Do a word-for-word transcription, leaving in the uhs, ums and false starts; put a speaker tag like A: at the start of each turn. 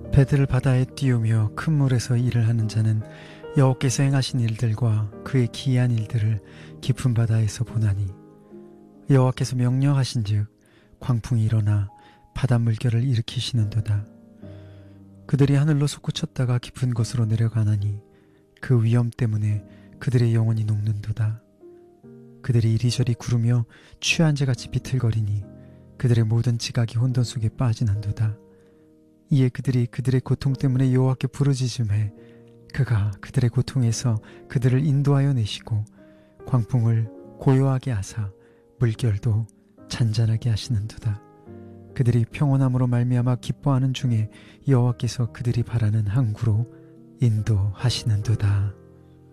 A: 배들을 바다에 띄우며 큰 물에서 일을 하는 자는 여호와께서 행하신 일들과 그의 기이한 일들을 깊은 바다에서 보나니 여호와께서 명령하신즉 광풍이 일어나 바다 물결을 일으키시는도다. 그들이 하늘로 솟구쳤다가 깊은 곳으로 내려가나니 그 위험 때문에 그들의 영혼이 녹는도다. 그들이 이리저리 구르며 취한 자같이 비틀거리니 그들의 모든 지각이 혼돈 속에 빠지는도다. 이에 그들이 그들의 고통 때문에 여호와께 부르짖음해 그가 그들의 고통에서 그들을 인도하여 내시고 광풍을 고요하게 하사 물결도 잔잔하게 하시는도다. 그들이 평온함으로 말미암아 기뻐하는 중에 여호와께서 그들이 바라는 항구로 인도하시는도다.